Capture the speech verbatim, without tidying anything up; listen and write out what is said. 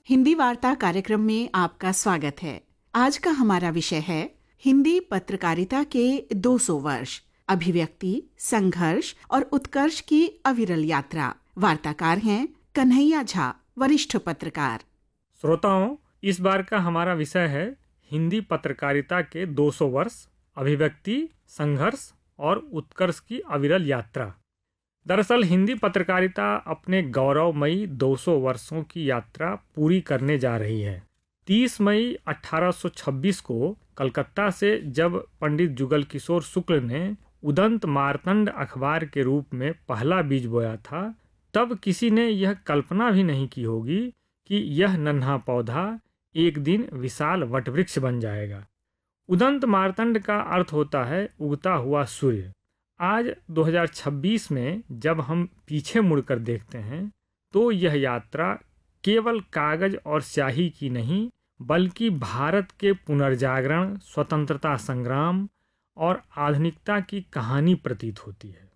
हिंदी वार्ता कार्यक्रम में आपका स्वागत है। आज का हमारा विषय है हिंदी पत्रकारिता के दो सौ वर्ष, अभिव्यक्ति, संघर्ष और उत्कर्ष की अविरल यात्रा। वार्ताकार हैं कन्हैया झा, वरिष्ठ पत्रकार। श्रोताओं, इस बार का हमारा विषय है हिंदी पत्रकारिता के दो सौ वर्ष, अभिव्यक्ति, संघर्ष और उत्कर्ष की अविरल यात्रा। दरअसल हिंदी पत्रकारिता अपने गौरवमयी दो सौ वर्षों की यात्रा पूरी करने जा रही है। तीस मई अठारह सौ छब्बीस को कलकत्ता से जब पंडित जुगल किशोर शुक्ल ने उदंत मार्तंड अखबार के रूप में पहला बीज बोया था, तब किसी ने यह कल्पना भी नहीं की होगी कि यह नन्हा पौधा एक दिन विशाल वटवृक्ष बन जाएगा। उदंत मार्तंड का अर्थ होता है उगता हुआ सूर्य। आज दो हज़ार छब्बीस में जब हम पीछे मुड़कर देखते हैं तो यह यात्रा केवल कागज और स्याही की नहीं, बल्कि भारत के पुनर्जागरण, स्वतंत्रता संग्राम और आधुनिकता की कहानी प्रतीत होती है।